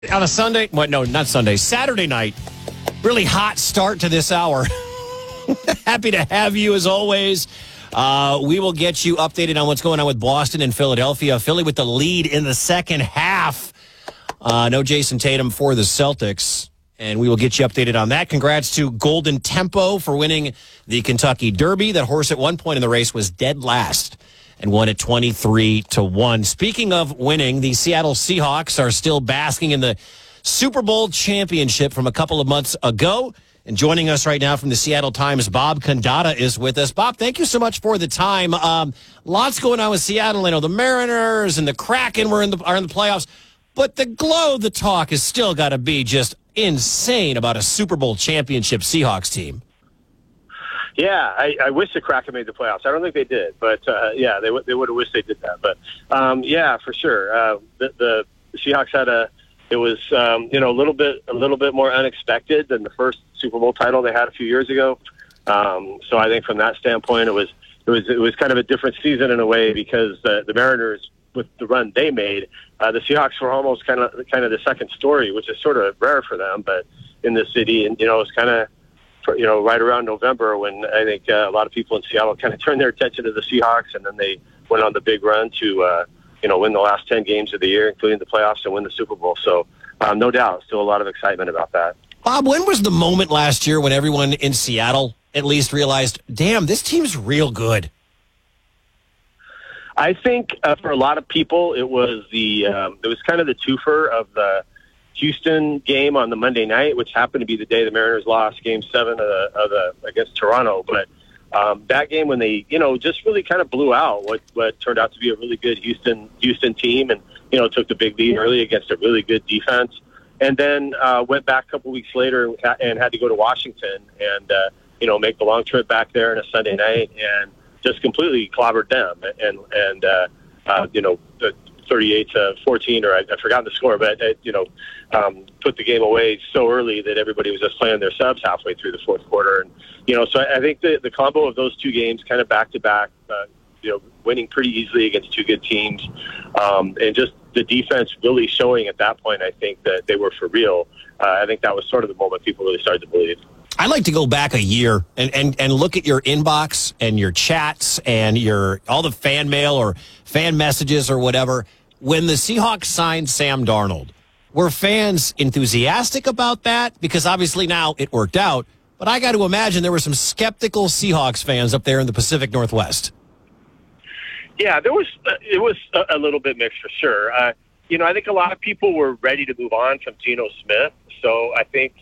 On a Sunday, no, not Sunday, Saturday night, really hot start to this hour. Happy to have you as always. We will get you updated on what's going on with Boston and Philadelphia. Philly with the lead in the second half. No Jason Tatum for the Celtics, and we will get you updated on that. Congrats to Golden Tempo for winning the Kentucky Derby. That horse at one point in the race was dead last and won at 23-1. Speaking of winning, the Seattle Seahawks are still basking in the Super Bowl championship from a couple of months ago. And joining us right now from the Seattle Times, Bob Condotta is with us. Bob, thank you so much for the time. Lots going on with Seattle. I know the Mariners and the Kraken are in the playoffs. But the talk has still got to be just insane about a Super Bowl championship Seahawks team. Yeah, I wish the Kraken made the playoffs. I don't think they did, but they would have wished they did that. But yeah, for sure, the Seahawks had a little bit more unexpected than the first Super Bowl title they had a few years ago. So I think from that standpoint, it was kind of a different season in a way because the Mariners, with the run they made, the Seahawks were almost kind of the second story, which is sort of rare for them, but in the city, and it's kind of right around November when I think a lot of people in Seattle kind of turned their attention to the Seahawks, and then they went on the big run to win the last 10 games of the year, including the playoffs, and win the Super Bowl. So no doubt, still a lot of excitement about that. Bob, when was the moment last year when everyone in Seattle at least realized, damn, this team's real good? I think for a lot of people, it was kind of the twofer of the Houston game on the Monday night, which happened to be the day the Mariners lost Game 7 against Toronto. But that game when they just really kind of blew out what turned out to be a really good Houston team, and took the big lead early against a really good defense, and then went back a couple weeks later and had to go to Washington and make the long trip back there on a Sunday night and just completely clobbered them and 38-14, or I forgot the score, but put the game away so early that everybody was just playing their subs halfway through the fourth quarter, and so I think the combo of those two games, kind of back to back, winning pretty easily against two good teams, and just the defense really showing at that point, I think that they were for real. I think that was sort of the moment people really started to believe. I'd like to go back a year and look at your inbox and your chats and all the fan mail or fan messages or whatever. When the Seahawks signed Sam Darnold, were fans enthusiastic about that? Because obviously now it worked out, but I got to imagine there were some skeptical Seahawks fans up there in the Pacific Northwest. Yeah, it was a little bit mixed for sure. I think a lot of people were ready to move on from Geno Smith, so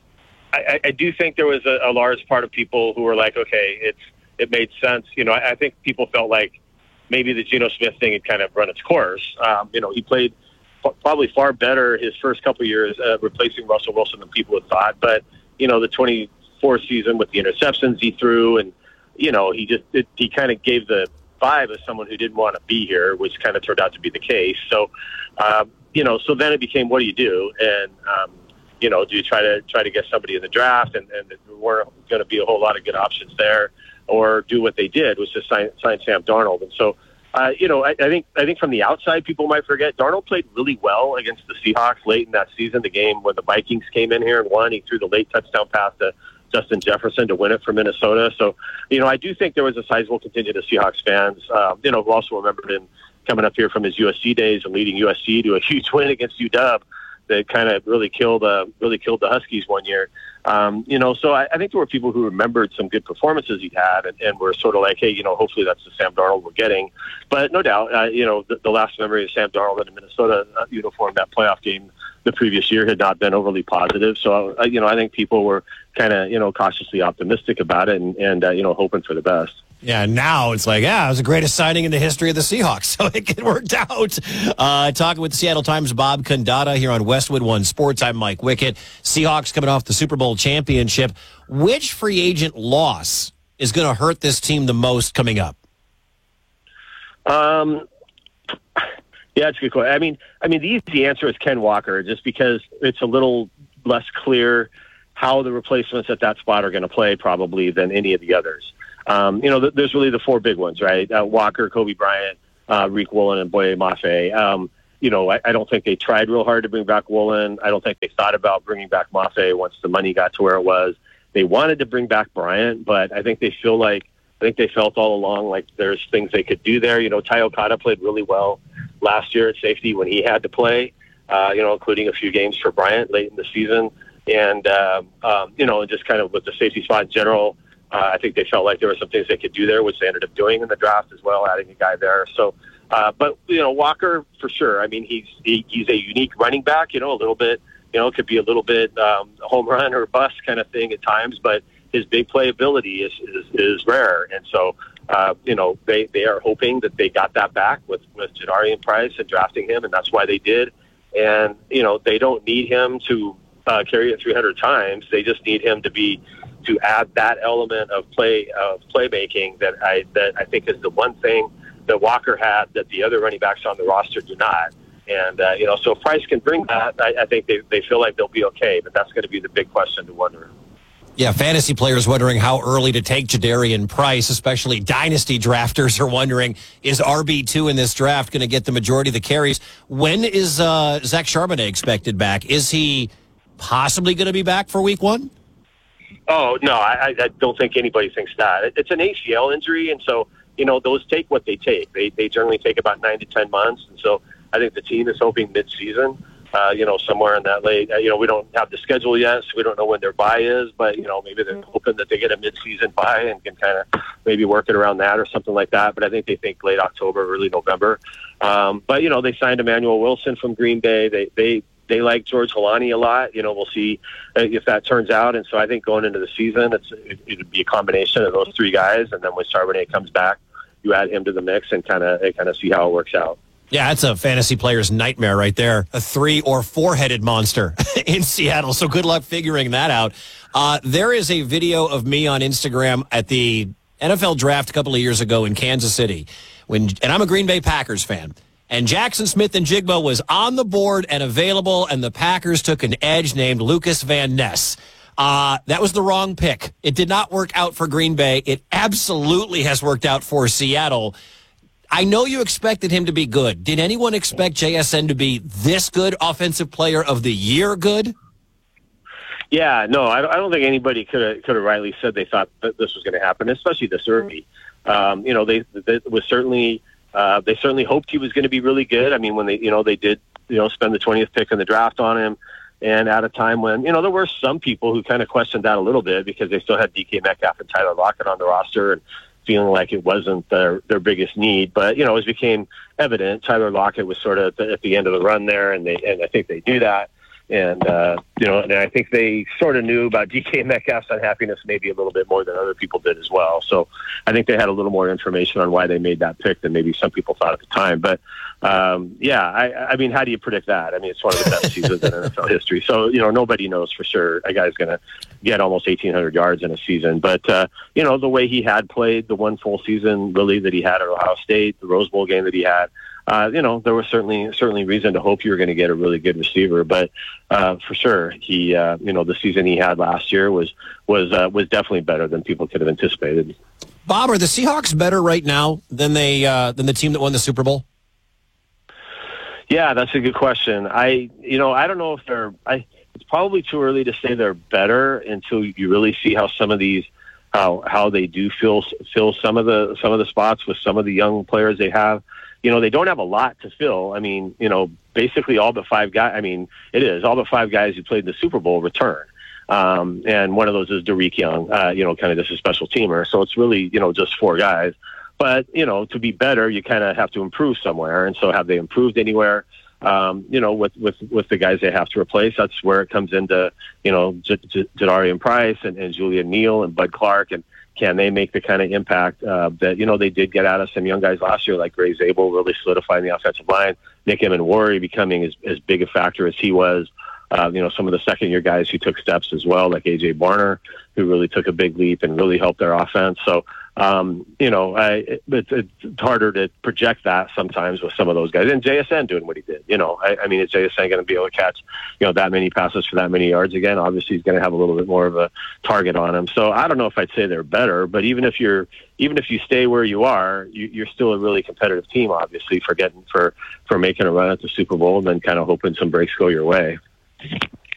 I do think there was a large part of people who were like, okay, it made sense. I think people felt like maybe the Geno Smith thing had kind of run its course. He played probably far better his first couple of years replacing Russell Wilson than people had thought. But, the 24 season with the interceptions he threw, and, he kind of gave the vibe of someone who didn't want to be here, which kind of turned out to be the case. So, so then it became, what do you do? And, do you try to get somebody in the draft, and there weren't going to be a whole lot of good options there, or do what they did, was just sign Sam Darnold. And so, I think from the outside, people might forget Darnold played really well against the Seahawks late in that season. The game when the Vikings came in here and won, he threw the late touchdown pass to Justin Jefferson to win it for Minnesota. So, I do think there was a sizable contingent of Seahawks fans, who also remembered him coming up here from his USC days and leading USC to a huge win against UW. That kind of really killed the Huskies one year. So I think there were people who remembered some good performances he'd had and were sort of like, hey, hopefully that's the Sam Darnold we're getting. But no doubt, the last memory of Sam Darnold in a Minnesota uniform, that playoff game the previous year, had not been overly positive. So, I think people were kind of, cautiously optimistic about it and hoping for the best. Yeah, now it's like, it was the greatest signing in the history of the Seahawks, so it worked out. Talking with the Seattle Times' Bob Condotta here on Westwood One Sports. I'm Mike Wickett. Seahawks coming off the Super Bowl championship. Which free agent loss is going to hurt this team the most coming up? Yeah, that's a good question. I mean, the easy answer is Ken Walker, just because it's a little less clear how the replacements at that spot are going to play probably than any of the others. There's really the four big ones, right? Walker, Kobe Bryant, Rick Woolen, and Boye Mafe. I don't think they tried real hard to bring back Woolen. I don't think they thought about bringing back Mafe once the money got to where it was. They wanted to bring back Bryant, but I think they felt all along like there's things they could do there. Ty Okada played really well last year at safety when he had to play, including a few games for Bryant late in the season. And, just kind of with the safety spot in general, I think they felt like there were some things they could do there, which they ended up doing in the draft as well, adding a guy there. So, but Walker, for sure. I mean, he's a unique running back, a little bit, it could be a little bit home run or bust kind of thing at times, but his big play ability is rare. And so, they are hoping that they got that back with Jadarian Price and drafting him, and that's why they did. And, they don't need him to carry it 300 times. They just need him to add that element of playmaking that I think is the one thing that Walker had that the other running backs on the roster do not. And, so if Price can bring that, I think they feel like they'll be okay, but that's going to be the big question to wonder. Yeah, fantasy players wondering how early to take Jadarian Price, especially dynasty drafters are wondering, is RB2 in this draft going to get the majority of the carries? When is Zach Charbonnet expected back? Is he possibly going to be back for week 1? Oh, no, I don't think anybody thinks that. It's an ACL injury, and so, those take what they take. They generally take about 9 to 10 months, and so I think the team is hoping mid-season, somewhere in that late. We don't have the schedule yet, so we don't know when their bye is, but, maybe they're hoping that they get a mid-season bye and can kind of maybe work it around that or something like that. But I think they think late October, early November. But, they signed Emmanuel Wilson from Green Bay. They like George Holani a lot. We'll see if that turns out. And so I think going into the season, it would be a combination of those three guys. And then when Charbonnet comes back, you add him to the mix and kind of see how it works out. Yeah, that's a fantasy player's nightmare right there. A 3 or 4-headed monster in Seattle. So good luck figuring that out. There is a video of me on Instagram at the NFL draft a couple of years ago in Kansas City. And I'm a Green Bay Packers fan. And Jackson Smith-Njigba was on the board and available, and the Packers took an edge named Lucas Van Ness. That was the wrong pick. It did not work out for Green Bay. It absolutely has worked out for Seattle. I know you expected him to be good. Did anyone expect JSN to be this good, offensive player of the year good? Yeah, no, I don't think anybody could have rightly said they thought that this was going to happen, especially this early. They certainly hoped he was going to be really good. I mean, when they did, spend the 20th pick in the draft on him, and at a time when, there were some people who kind of questioned that a little bit because they still had DK Metcalf and Tyler Lockett on the roster and feeling like it wasn't their biggest need. But, as became evident, Tyler Lockett was sort of at the end of the run there, and I think they knew that. And, and I think they sort of knew about DK Metcalf's unhappiness maybe a little bit more than other people did as well. So I think they had a little more information on why they made that pick than maybe some people thought at the time. But, I mean, how do you predict that? I mean, it's one of the best seasons in NFL history. So, nobody knows for sure a guy's going to get almost 1,800 yards in a season. But, the way he had played the one full season really that he had at Ohio State, the Rose Bowl game that he had, there was certainly reason to hope you were going to get a really good receiver, but for sure, he, the season he had last year was definitely better than people could have anticipated. Bob, are the Seahawks better right now than the team that won the Super Bowl? Yeah, that's a good question. I don't know if it's probably too early to say they're better until you really see how some of these. How they do fill some of the spots with some of the young players they have. They don't have a lot to fill. I mean, basically all but 5 guys. I mean, it is all but 5 guys who played in the Super Bowl return. And one of those is Derek Young, kind of just a special teamer. So it's really, just 4 guys. But, to be better, you kind of have to improve somewhere. And so have they improved anywhere? With the guys they have to replace, that's where it comes into, Jadarian Price and Julian Neal and Bud Clark, and can they make the kind of impact that, they did get out of some young guys last year, like Ray Zabel, really solidifying the offensive line, Nick Emenwari becoming as big a factor as he was. some of the second-year guys who took steps as well, like A.J. Barner, who really took a big leap and really helped their offense. So, it's harder to project that sometimes with some of those guys. And JSN doing what he did. Is JSN going to be able to catch, that many passes for that many yards again? Obviously, he's going to have a little bit more of a target on him. So I don't know if I'd say they're better, but even if you stay where you are, you're still a really competitive team, obviously, for making a run at the Super Bowl and then kind of hoping some breaks go your way.